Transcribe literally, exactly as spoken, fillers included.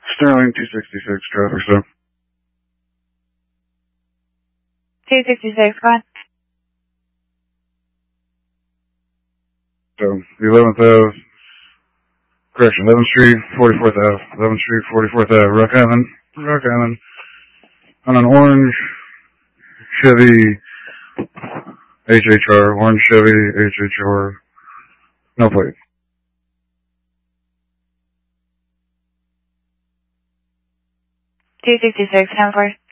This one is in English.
Sterling two sixty-six traffic stop. two sixty-six, go on. So, the eleventh Ave, correction, eleventh Street, forty-fourth Ave, eleventh Street, forty-fourth Ave, Rock Island, Rock Island, on an orange Chevy H H R, orange Chevy H H R, no plate. two sixty-six, ten four.